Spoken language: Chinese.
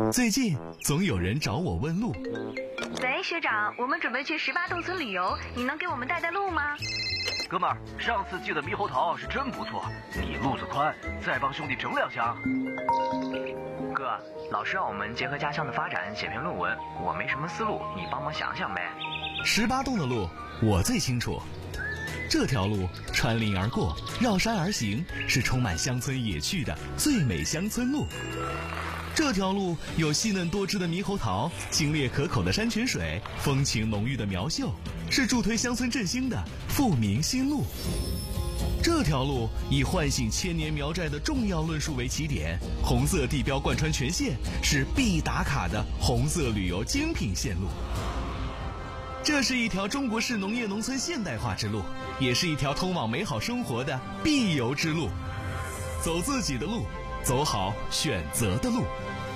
最近总有人找我问路。 喂，学长，我们准备去18洞村旅游，你能给我们带路吗？ 哥们儿，上次寄的猕猴桃是真不错，你路子宽，再帮兄弟整2箱。 哥，老师让我们结合家乡的发展写篇论文，我没什么思路，你帮忙想想呗。 18洞的路我最清楚，这条路穿林而过，绕山而行，是充满乡村野趣的最美乡村路。这条路有细嫩多汁的猕猴桃，清冽可口的山泉水，风情浓郁的苗秀，是助推乡村振兴的富民新路。这条路以唤醒千年苗寨的重要论述为起点，红色地标贯穿全线，是必打卡的红色旅游精品线路。这是一条中国式农业农村现代化之路，也是一条通往美好生活的必游之路。走自己的路，走好选择的路。